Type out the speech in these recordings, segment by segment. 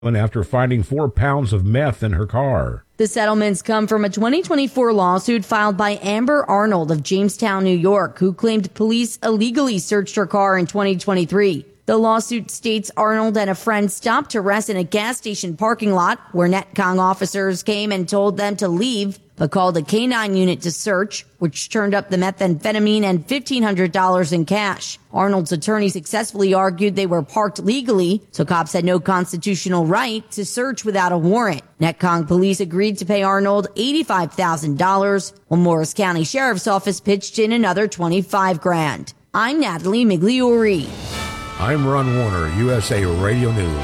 after finding 4 pounds of meth in her car. The settlements come from a 2024 lawsuit filed by Amber Arnold of Jamestown, New York, who claimed police illegally searched her car in 2023. The lawsuit states Arnold and a friend stopped to rest in a gas station parking lot where Netcong officers came and told them to leave, but called a K-9 unit to search, which turned up the methamphetamine and $1,500 in cash. Arnold's attorney successfully argued they were parked legally, so cops had no constitutional right to search without a warrant. Netcong police agreed to pay Arnold $85,000, while Morris County Sheriff's Office pitched in another $25,000. I'm Natalie Migliori. I'm Ron Warner, USA Radio News.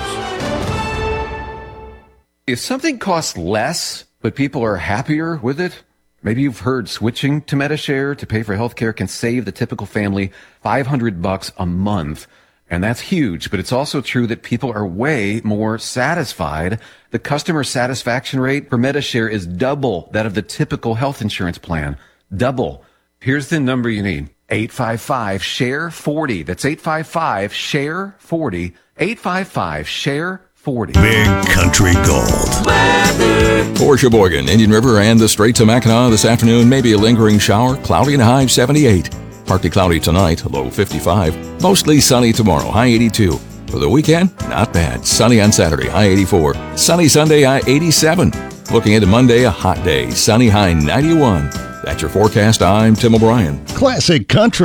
If something costs less, but people are happier with it, maybe you've heard switching to Medi-Share to pay for healthcare can save the typical family $500 a month. And that's huge, but it's also true that people are way more satisfied. The customer satisfaction rate for Medi-Share is double that of the typical health insurance plan. Double. Here's the number you need. 855-SHARE-40. That's 855-SHARE-40. 855-SHARE-40. Big Country Gold. For Sheboygan, Indian River, and the Straits of Mackinac this afternoon, maybe a lingering shower, cloudy and a high of 78. Partly cloudy tonight, low 55. Mostly sunny tomorrow, high 82. For the weekend, not bad. Sunny on Saturday, high 84. Sunny Sunday, high 87. Looking into Monday, a hot day, sunny, high 91. That's your forecast. I'm Tim O'Brien. Classic Country.